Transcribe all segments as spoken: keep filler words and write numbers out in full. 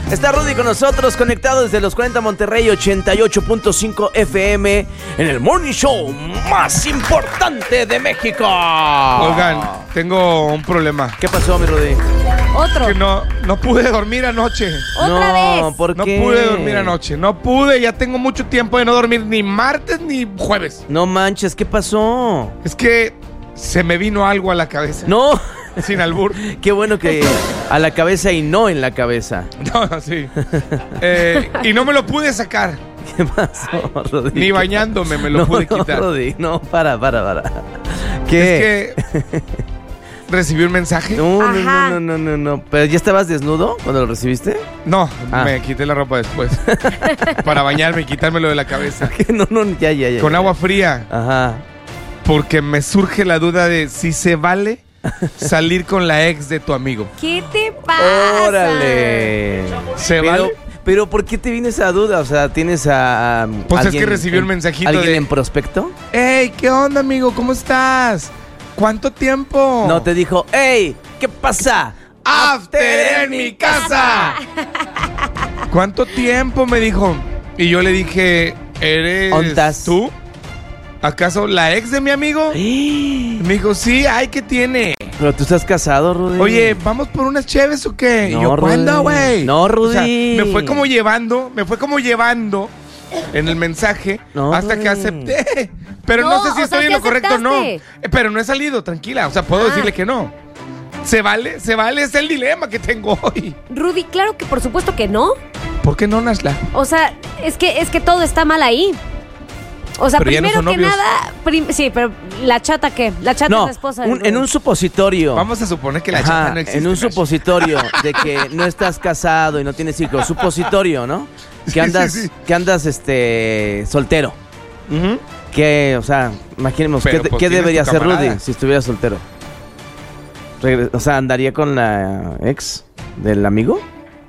Está Rudy con nosotros, conectado desde los cuarenta Monterrey, ochenta y ocho punto cinco F M, en el morning show más importante de México. Oigan, tengo un problema. ¿Qué pasó, mi Rudy? Otro. Que no, no pude dormir anoche. Otra no, vez. ¿por No qué? pude dormir anoche. No pude, ya tengo mucho tiempo de no dormir ni martes ni jueves. No manches, ¿qué pasó? Es que se me vino algo a la cabeza. No. Sin albur. Qué bueno que a la cabeza y no en la cabeza. No, sí. Eh, y no me lo pude sacar. ¿Qué pasó, Rudy? Ni bañándome me lo no, pude no, quitar. Rudy, no, para, para, para. ¿Qué? Es que recibí un mensaje. No, no, Ajá. no, no, no, no. ¿Pero ya estabas desnudo cuando lo recibiste? No, Ah. me quité la ropa después. Para bañarme y quitármelo de la cabeza. ¿Qué? No, no, ya, ya, ya. Con ya. agua fría. Ajá. Porque me surge la duda de si se vale salir con la ex de tu amigo. ¿Qué te pasa? ¡Órale! ¿Se pero, vale? pero ¿por qué te viene esa duda? O sea, ¿tienes a, a Pues es alguien que recibí en- un mensajito ¿Alguien de- en prospecto? ¡Ey! ¿Qué onda, amigo? ¿Cómo estás? ¿Cuánto tiempo? No, te dijo, ¡ey! ¿Qué pasa? ¡After en mi casa! ¿Cuánto tiempo? Me dijo. Y yo le dije, ¿eres ¿Ontas? tú? ¿Acaso la ex de mi amigo? ¡Eh! Me dijo, sí, ay, ¿qué tiene? Pero tú estás casado, Rudy. Oye, ¿vamos por unas cheves o qué? No, y yo, ¿cuándo, Rudy. güey? No, Rudy. O sea, me fue como llevando, me fue como llevando en el mensaje No, hasta Rudy. que acepté. Pero no, No, sé si o sea, estoy en ¿qué lo correcto o no. aceptaste? Eh, Pero no he salido, tranquila. O sea, puedo Ah. decirle que no. ¿Se vale? ¿Se vale? Es el dilema que tengo hoy. Rudy, claro que por supuesto que no. ¿Por qué no, Nashla? O sea, es que es que todo está mal ahí. O sea, Pero ya no primero son que novios. nada, prim- sí, pero la chata qué? La chata No, es la esposa de un- Rudy. en un supositorio. Vamos a suponer que la Ajá, chata no existe. en un Nashla. supositorio de que no estás casado y no tienes hijos. Supositorio, ¿no? Que Sí, andas, sí, sí. que andas, este, soltero. Ujú. Que, o sea, imaginemos, Pero, ¿qué, pues, qué tienes debería tu hacer camarada. Rudy si estuviera soltero? Regre- o sea, ¿andaría con la ex del amigo?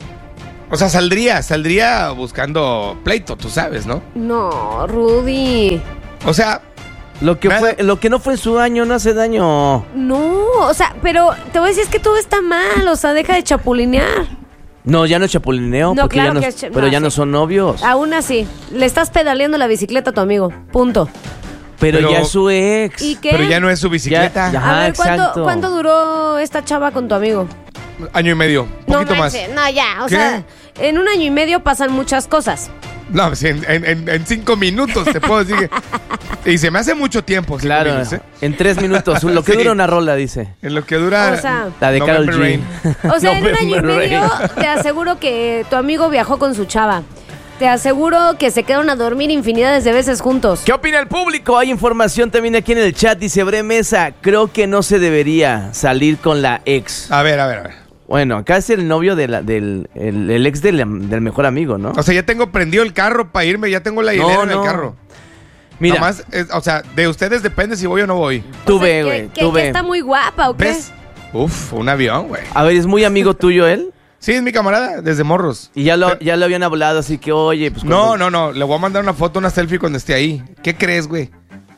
O sea, saldría, saldría buscando pleito, tú sabes, ¿no? No, Rudy. O sea, Lo que, Nada. fue, lo que no fue su año no hace daño. No, o sea, pero te voy a decir es que todo está mal, o sea, deja de chapulinear. No, ya no es chapulineo, No, porque claro ya no, que es cha- pero no, ya sí. no son novios. Aún así, le estás pedaleando la bicicleta a tu amigo. Punto. pero, pero- ya es su ex. ¿Y qué? pero ya no es su bicicleta. Ya- ya. A Ajá, ver, ¿cuánto, exacto. ¿cuánto duró esta chava con tu amigo? Año y medio, poquito no más. manches, no, ya, o ¿Qué? sea, en un año y medio pasan muchas cosas. No, pues en, en- en- en cinco minutos te puedo decir que... Y se me hace mucho tiempo. cinco Claro, minutos, ¿eh? en tres minutos. Lo que Sí. dura una rola, dice. En lo que dura... O sea, La de Karol November G. Rain. O sea, en un año y November medio Rain. te aseguro que tu amigo viajó con su chava. Te aseguro que se quedaron a dormir infinidades de veces juntos. ¿Qué opina el público? Hay información también aquí en el chat. Dice Bre Mesa, creo que no se debería salir con la ex. A ver, a ver, a ver. Bueno, acá es el novio de la- del el, el ex del, del mejor amigo, ¿no? O sea, ya tengo prendido el carro para irme, ya tengo la hilera No, en el no. carro. Mira, Nomás, es- o sea, de ustedes depende si voy o no voy. tú O sea, ve, que- güey, que, tú que ve. está muy guapa, ¿o qué? ¿Ves? Uf, un avión, güey. A ver, ¿es muy amigo tuyo él? Sí, es mi camarada, desde morros. Y ya lo, Pero- ya lo habían hablado, así que, oye, pues... No, cuando- no, no, le voy a mandar una foto, una selfie cuando esté ahí. ¿Qué crees, güey?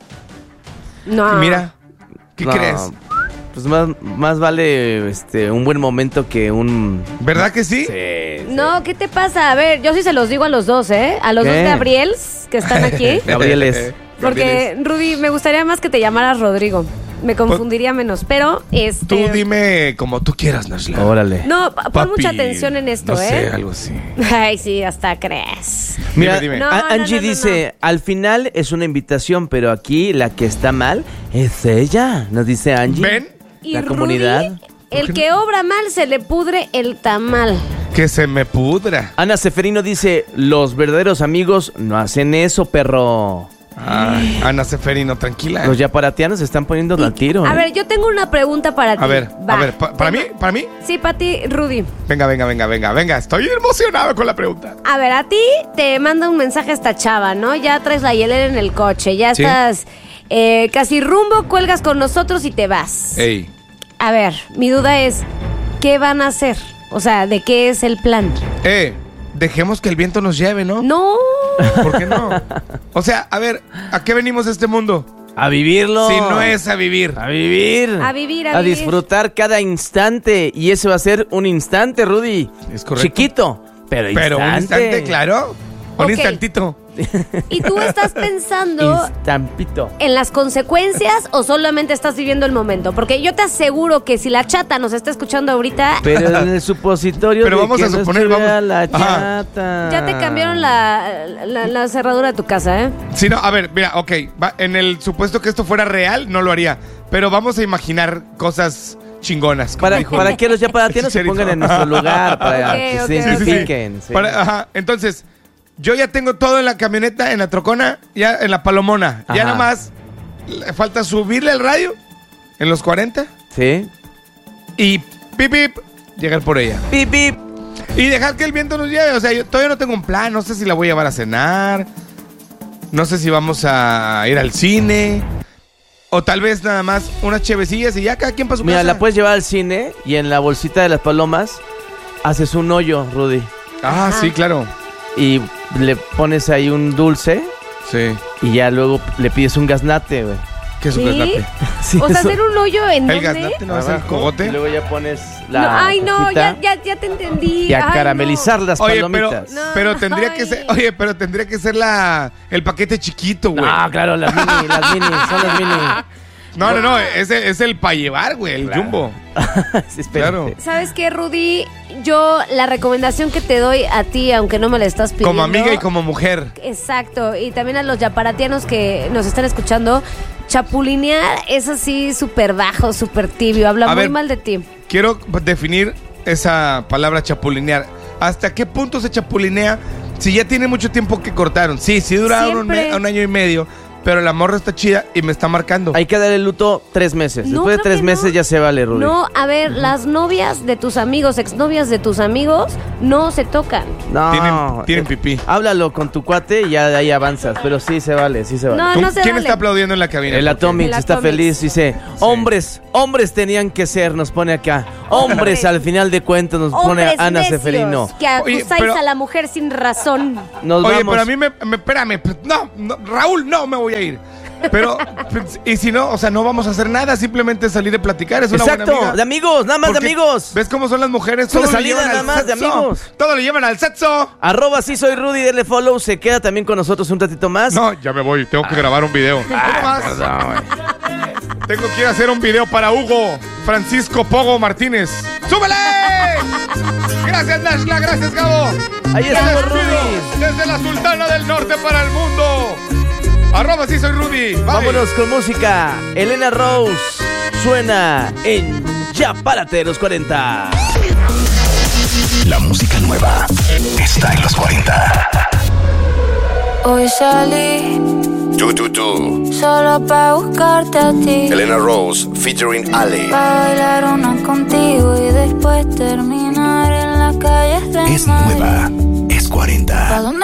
No. Mira, ¿qué No, crees? Pues más, más vale este un buen momento que un... ¿Verdad que sí? Sí, sí. No, ¿qué te pasa? A ver, yo sí se los digo a los dos, ¿eh? A los ¿Qué? dos Gabriels que están aquí. Gabriel es... Porque, Rudy, me gustaría más que te llamaras Rodrigo. Me confundiría menos. Pero, este... Tú dime como tú quieras, Nashla. Órale. No, pa- pon Papi, mucha atención en esto, no ¿eh? sé, algo así. Ay, sí, hasta crees. Mira, Dime, dime. No, A- no, Angie no, no, dice, al final es una invitación, pero aquí la que está mal es ella, nos dice Angie. ¿Ven? Y La Rudy, comunidad. el que obra mal se le pudre el tamal. Que se me pudra. Ana Seferino dice, los verdaderos amigos no hacen eso, perro. Ay, Ana Seferino, tranquila. Los yaparatianos se están poniendo al tiro. A ¿eh? ver, yo tengo una pregunta para ti. A ver, Va. a ver, pa- ¿para mí? ¿Para mí? Sí, para ti, Rudy. Venga, venga, venga, venga, venga. Estoy emocionado con la pregunta. A ver, a ti te manda un mensaje esta chava, ¿no? Ya traes la hielera en el coche, ya Sí. estás eh, casi rumbo, cuelgas con nosotros y te vas. Ey, A ver, mi duda es, ¿qué van a hacer? O sea, ¿de qué es el plan? eh, dejemos que el viento nos lleve, ¿no? No. ¿Por qué no? O sea, a ver, ¿a qué venimos a este mundo? A vivirlo. Si no es a vivir. A vivir. A vivir, a A vivir. disfrutar cada instante. Y ese va a ser un instante, Rudy. Es correcto. Chiquito. Pero, Pero un instante, claro. Un Ok. instantito. ¿Y tú estás pensando Instampito. en las consecuencias o solamente estás viviendo el momento? Porque yo te aseguro que si la chata nos está escuchando ahorita, Pero en el supositorio Pero de vamos que a no suponer, estuviera vamos- la Ajá. chata. ya te cambiaron la, la, la cerradura de tu casa, ¿eh? Sí, no, a ver, mira, ok. va, en el supuesto que esto fuera real, no lo haría. Pero vamos a imaginar cosas chingonas. como Para, dijo para que los yaparatianos se Chicharito. pongan en nuestro lugar, para Ok, que ok, se ok. Sí, sí, sí. identifiquen. sí. Para- ajá, entonces, yo ya tengo todo en la camioneta, en la trocona, ya en la palomona. Ya Ajá. nada más le falta subirle el radio en los cuarenta ¿Sí? y pip, pip, llegar por ella. Pip, pip. Y dejar que el viento nos lleve. O sea, yo todavía no tengo un plan. No sé si la voy a llevar a cenar. No sé si vamos a ir al cine. O tal vez nada más unas chevecillas y ya cada quien para su Mira, casa. la puedes llevar al cine y en la bolsita de las palomas haces un hoyo, Rudy. Ah, Ajá. sí, claro. Y le pones ahí un dulce Sí. y ya luego le pides un gaznate, güey. ¿Qué es un ¿Sí? gaznate? Sí, O sea, eso. hacer un hoyo en ¿El dónde? gaznate no es el Abajo, cogote? Y luego ya pones la No, ay, no, hojita ya, ya, ya te entendí. y a Ay, caramelizar no. las Oye, pero, palomitas. No. pero tendría que Ay. ser, oye, pero tendría que ser la el paquete chiquito, güey. No, claro, las mini, las mini, son las mini. No, no, no, es el, es el para llevar, güey, el Claro. jumbo. Sí, espérate. Claro. ¿Sabes qué, Rudy? Yo la recomendación que te doy a ti, aunque no me la estás pidiendo. Como amiga y como mujer. Exacto, y también a los yaparatianos que nos están escuchando, chapulinear es así súper bajo, súper tibio, habla A muy ver. mal de ti. Quiero definir esa palabra chapulinear. ¿Hasta qué punto se chapulinea si ya tiene mucho tiempo que cortaron? Sí, sí duraron un, Siempre. me- un año y medio, pero la morra está chida y me está marcando. Hay que darle luto tres meses. No, Después de creo tres que meses no. ya se vale, Rudy. No, a ver, las novias de tus amigos, exnovias de tus amigos, no se tocan. No. Tienen- tienen eh, pipí. Háblalo con tu cuate y ya de ahí avanzas. Pero sí se vale, sí se vale. No, ¿Tú- no se ¿Quién vale. está aplaudiendo en la cabina? El Porque- Atomics El está Atomics. feliz, dice, hombres, hombres tenían que ser, nos pone acá. Hombres, Hombres. al final de cuentas nos pone Hombres Ana necios Seferino. que acusáis Oye, pero- a la mujer sin razón. Nos Oye, vamos. pero a mí me, me- espérame, pues, no, no, Raúl, no me voy a ir. Pero, pues, y si no, o sea, no vamos a hacer nada, simplemente salir a platicar, es una Exacto, buena amiga. de amigos, nada más de Porque, amigos. ¿Ves cómo son las mujeres? Es una Todo lo salida llevan nada al más de sexo. amigos. Todo lo llevan al sexo. Arroba sí soy Rudy, denle follow, se queda también con nosotros un ratito más. No, ya me voy, tengo que grabar un video. ¿Cómo más? Perdón, güey. Tengo que ir a hacer un video para Hugo Francisco Pogo Martínez. ¡Súbele! Gracias, Nashla, gracias, Gabo. Ahí Me estamos, despido Rudy. desde la Sultana del Norte para el mundo. Arroba sí soy Rudy. Bye. Vámonos con música. Elena Rose suena en Ya Párate los cuarenta. La música nueva está en los cuarenta. Hoy salí Tú, tú, tú. solo pa' buscarte a ti. Elena Rose featuring Ale. Pa' bailar una contigo y después terminar en la calle de Es Madrid. nueva. Es cuarenta. ¿Pa' dónde